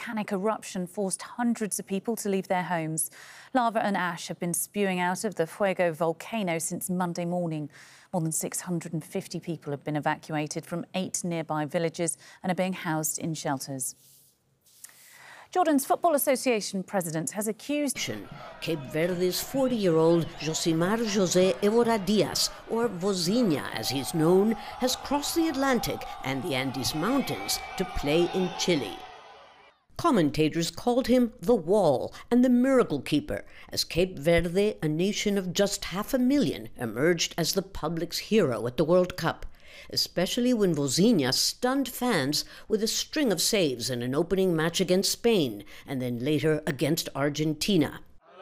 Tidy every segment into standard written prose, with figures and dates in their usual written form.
volcanic eruption forced hundreds of people to leave their homes. Lava and ash have been spewing out of the Fuego volcano since Monday morning. More than 650 people have been evacuated from 8 nearby villages and are being housed in shelters. Jordan's Football Association president has accused Cape Verde's 40-year-old Josimar José Évora Dias, or Vozinha as he's known, has crossed the Atlantic and the Andes Mountains to play in Chile. Commentators called him the Wall and the Miracle Keeper, as Cape Verde, a nation of just 500,000, emerged as the public's hero at the World Cup, especially when Vozinha stunned fans with a string of saves in an opening match against Spain and then later against Argentina.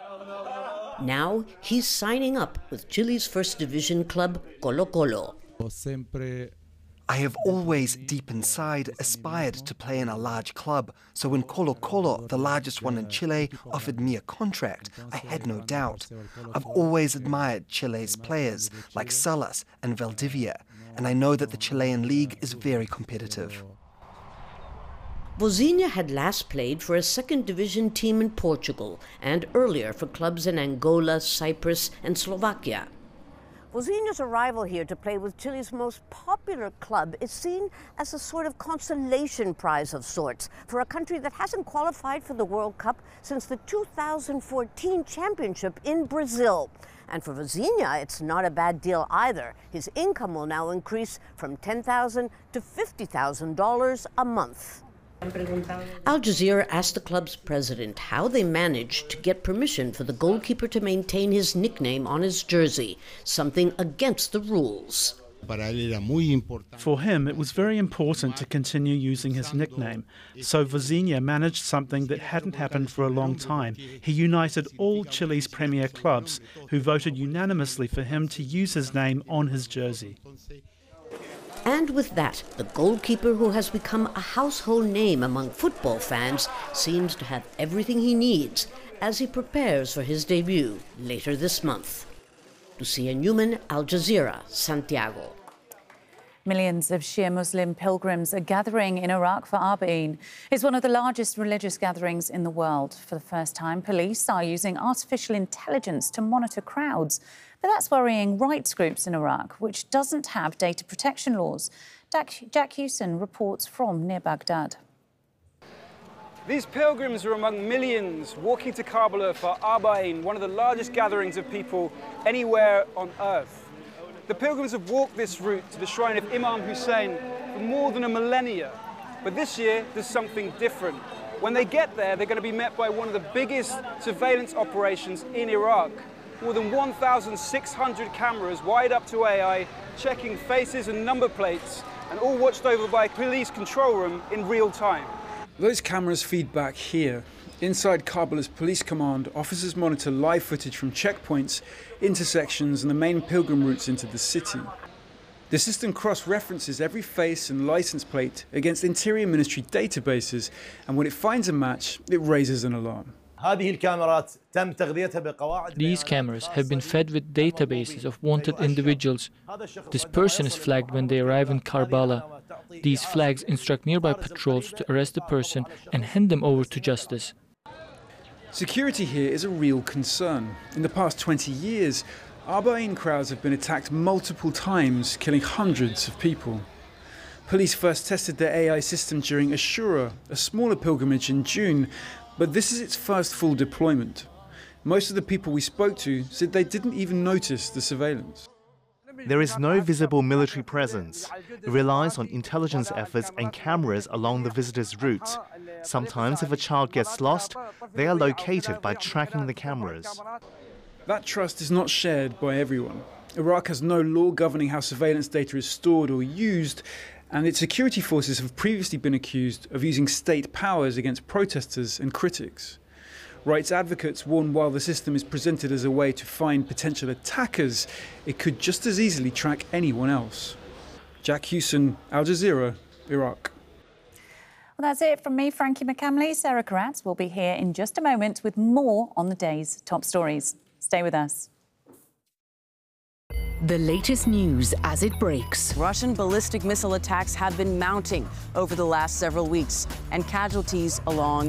Now he's signing up with Chile's first division club, Colo-Colo. I have always, deep inside, aspired to play in a large club, so when Colo-Colo, the largest one in Chile, offered me a contract, I had no doubt. I've always admired Chile's players, like Salas and Valdivia, and I know that the Chilean league is very competitive. Vozinha had last played for a second division team in Portugal, and earlier for clubs in Angola, Cyprus, and Slovakia. Vozinha's arrival here to play with Chile's most popular club is seen as a sort of consolation prize of sorts for a country that hasn't qualified for the World Cup since the 2014 championship in Brazil. And for Vozinha, it's not a bad deal either. His income will now increase from $10,000 to $50,000 a month. Al Jazeera asked the club's president how they managed to get permission for the goalkeeper to maintain his nickname on his jersey, something against the rules. For him, it was very important to continue using his nickname. So Vozinha managed something that hadn't happened for a long time. He united all Chile's premier clubs, who voted unanimously for him to use his name on his jersey. And with that, the goalkeeper who has become a household name among football fans seems to have everything he needs as he prepares for his debut later this month. Lucia Newman, Al Jazeera, Santiago. Millions of Shia Muslim pilgrims are gathering in Iraq for Arba'een. It's one of the largest religious gatherings in the world. For the first time, police are using artificial intelligence to monitor crowds. But that's worrying rights groups in Iraq, which doesn't have data protection laws. Jack Hewson reports from near Baghdad. These pilgrims are among millions walking to Karbala for Arba'een, one of the largest gatherings of people anywhere on earth. The pilgrims have walked this route to the shrine of Imam Hussein for more than a millennia. But this year, there's something different. When they get there, they're going to be met by one of the biggest surveillance operations in Iraq. More than 1,600 cameras wired up to AI, checking faces and number plates, and all watched over by a police control room in real time. Those cameras feed back here. Inside Karbala's police command, officers monitor live footage from checkpoints, intersections, and the main pilgrim routes into the city. The system cross-references every face and license plate against Interior Ministry databases, and when it finds a match, it raises an alarm. These cameras have been fed with databases of wanted individuals. This person is flagged when they arrive in Karbala. These flags instruct nearby patrols to arrest the person and hand them over to justice. Security here is a real concern. In the past 20 years, Arba'een crowds have been attacked multiple times, killing hundreds of people. Police first tested their AI system during Ashura, a smaller pilgrimage in June, but this is its first full deployment. Most of the people we spoke to said they didn't even notice the surveillance. There is no visible military presence. It relies on intelligence efforts and cameras along the visitors' routes. Sometimes if a child gets lost, they are located by tracking the cameras. That trust is not shared by everyone. Iraq has no law governing how surveillance data is stored or used, and its security forces have previously been accused of using state powers against protesters and critics. Rights advocates warn while the system is presented as a way to find potential attackers, it could just as easily track anyone else. Jack Hewson, Al Jazeera, Iraq. Well, that's it from me, Frankie McCamley. Sarah Karatz will be here in just a moment with more on the day's top stories. Stay with us. The latest news as it breaks. Russian ballistic missile attacks have been mounting over the last several weeks, and casualties along